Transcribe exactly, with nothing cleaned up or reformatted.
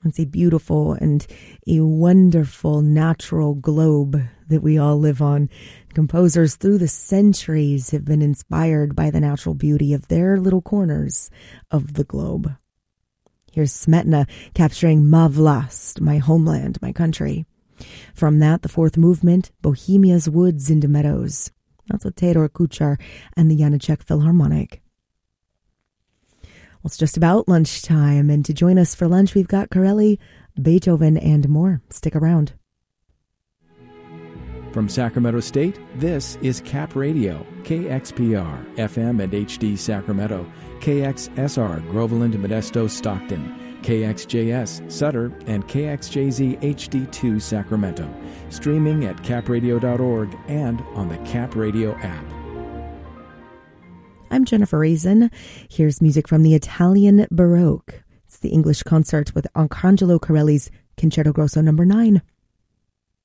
It's a beautiful and a wonderful natural globe that we all live on. Composers through the centuries have been inspired by the natural beauty of their little corners of the globe. Here's Smetana capturing Ma Vlast, my homeland, my country. From that, the fourth movement, Bohemia's Woods into Meadows. That's with Theodor Kuchar and the Janáček Philharmonic. Well, it's just about lunchtime, and to join us for lunch, we've got Corelli, Beethoven, and more. Stick around. From Sacramento State, this is Cap Radio, K X P R, F M and H D Sacramento, K X S R, Groveland, Modesto, Stockton, K X J S, Sutter, and K X J Z H D two Sacramento. Streaming at cap radio dot org and on the Cap Radio app. I'm Jennifer Raisin. Here's music from the Italian Baroque. It's the English concert with Arcangelo Corelli's Concerto Grosso number nine.